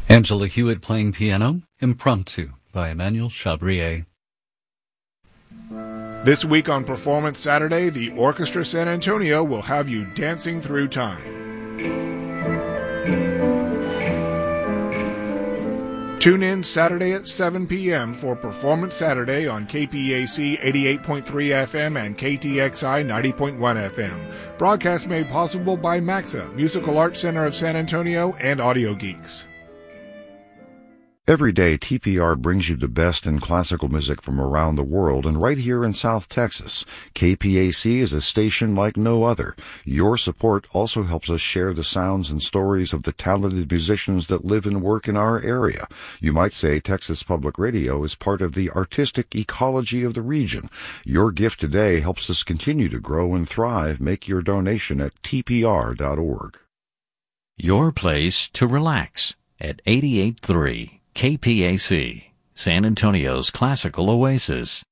Angela Hewitt playing piano, Impromptu by Emmanuel Chabrier. This week on Performance Saturday, the Orchestra San Antonio will have you dancing through time. Tune in Saturday at 7 p.m. for Performance Saturday on KPAC 88.3 FM and KTXI 90.1 FM. Broadcast made possible by MAXA, Musical Arts Center of San Antonio, and Audio Geeks. Every day, TPR brings you the best in classical music from around the world, and right here in South Texas, KPAC is a station like no other. Your support also helps us share the sounds and stories of the talented musicians that live and work in our area. You might say Texas Public Radio is part of the artistic ecology of the region. Your gift today helps us continue to grow and thrive. Make your donation at tpr.org. Your place to relax at 88.3. KPAC, San Antonio's classical oasis.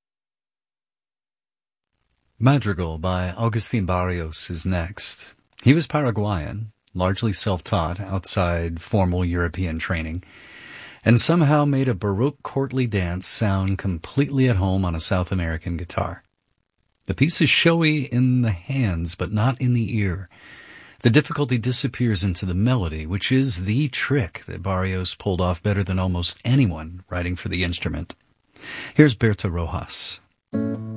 Madrigal by Agustin Barrios is next. He was Paraguayan, largely self-taught outside formal European training, and somehow made a Baroque courtly dance sound completely at home on a South American guitar. The piece is showy in the hands, but not in the ear. The difficulty disappears into the melody, which is the trick that Barrios pulled off better than almost anyone writing for the instrument. Here's Berta Rojas.